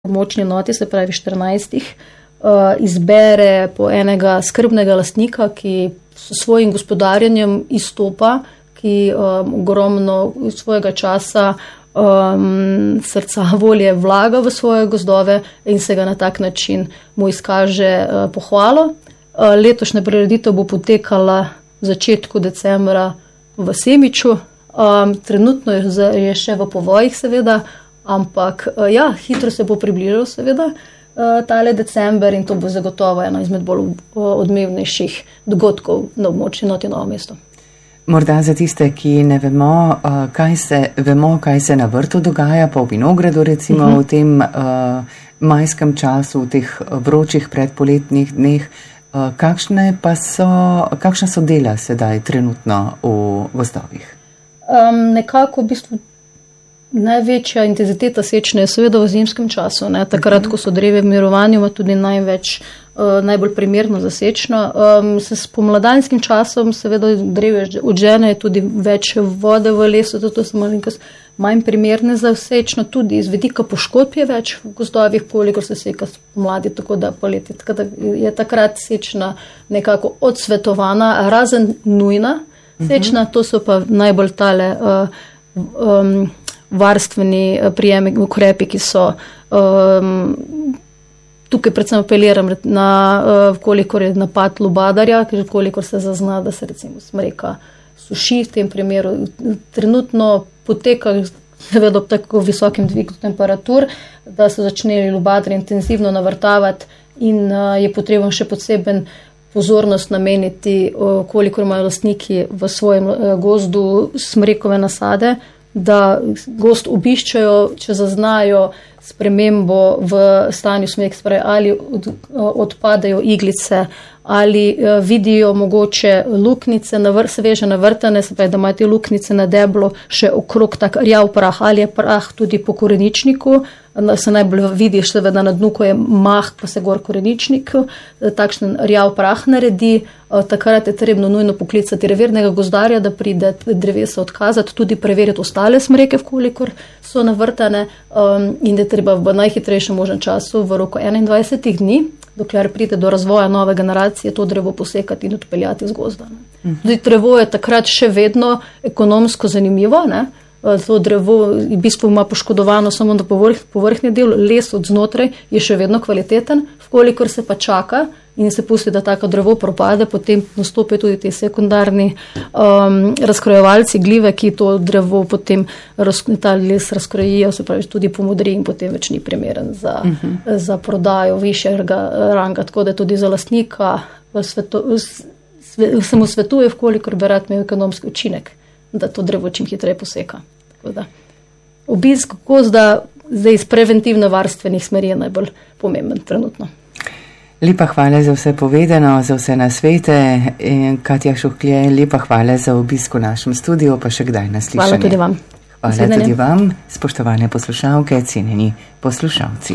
območni enoti, se pravi 14, izbere po enega skrbnega lastnika, ki s svojim gospodarjenjem izstopa, ki ogromno svojega časa, srca, volje vlaga v svoje gozdove in se ga na tak način mu izkaže pohvalo. Letošnja prireditev bo potekala v začetku decembra v Semiču. Trenutno je še v povojih seveda, ampak ja, hitro se bo približal seveda tale december in to bo zagotovo eno izmed bolj odmevnejših dogodkov na območju enoti Novo mesto. Morda za tiste, ki ne vemo, kaj se na vrtu dogaja, pa v vinogradu recimo v tem majskem času, v teh vročih predpoletnih dneh, kakšna so dela sedaj trenutno v gozdovih? Nekako v bistvu največja intenziteta sečne je seveda v zimskem času. Takrat, ko so drevje v mirovanju, ima tudi najbolj primerno za sečno. S pomladanskim časom seveda drevje odžene, tudi več vode v lesu, zato so manj primerne za sečno, tudi iz vidika poškodb je več v gozdovih, kolikor se seka pomladi, tako da poleti. Tako da je takrat sečna nekako odsvetovana, razen nujna sečna, to so pa najbolj tale varstveni ukrepi, ki so tukaj predvsem apeliram na kolikor je napad lubadarja, kolikor se zazna, da se recimo smreka suši, v tem primeru trenutno poteka seveda ob tako visokim dvigu temperatur, da se začnejo lubadarji intenzivno navrtavati in je potrebno še poseben pozornost nameniti, kolikor imajo lastniki v svojem gozdu smrekove nasade, da gozd obiščajo, če zaznajo spremembo v stanju smrek, ali odpadajo iglice, ali vidijo mogoče luknice, sveže navrtane, se pravi, da imajo te luknice na deblu še okrog tak rjav prah, ali je prah tudi po koreničniku, se najbolj vidiš seveda na dnu, ko je mah, pa se gor koreničnik, takšen rjav prah naredi, takrat je trebno nujno poklicati revirnega gozdarja, da pride drevesa odkazati, tudi preveriti ostale smreke, vkolikor so navrtane, in da je treba v najhitrejšem možnem času, v roku 21 dni, dokler pride do razvoja nove generacije, to drevo posekati in odpeljati z gozda. Tudi drevo je takrat še vedno ekonomsko zanimivo, to drevo v bistvu ima poškodovano samo na povrhnji del, les od znotraj je še vedno kvaliteten, vkolikor se pa čaka in se pusti, da tako drevo propade, potem nastopijo tudi te sekundarni razkrojevalci, glive, ki to drevo potem ta les razkrojijo, se pravi tudi pomodri in potem več ni primeren za prodajo višjega ranga, tako da tudi za lastnika se mu svetuje, vkolikor bi rad imel ekonomski učinek, da to drevo čim hitreje poseka. Obisk gozda zdaj iz preventivno-varstvenih smeri je najbolj pomemben trenutno. Lepa hvala za vse povedano, za vse nasvete. Katja Šuhlje, lepa hvala za obisk v našem studiu, pa še kdaj naslišanje. Hvala tudi vam. Hvala tudi vam, spoštovane poslušalke, cenjeni poslušalci.